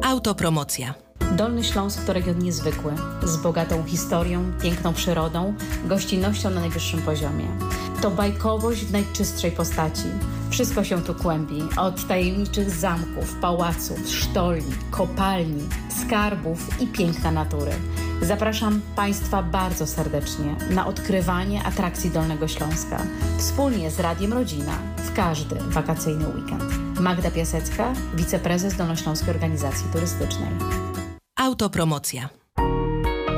Autopromocja. Dolny Śląsk to region niezwykły, z bogatą historią, piękną przyrodą, gościnnością na najwyższym poziomie. To bajkowość w najczystszej postaci. Wszystko się tu kłębi, od tajemniczych zamków, pałaców, sztolni, kopalni, skarbów i piękna natury. Zapraszam Państwa bardzo serdecznie na odkrywanie atrakcji Dolnego Śląska wspólnie z Radiem Rodzina w każdy wakacyjny weekend. Magda Piasecka, wiceprezes Dolnośląskiej Organizacji Turystycznej. Autopromocja.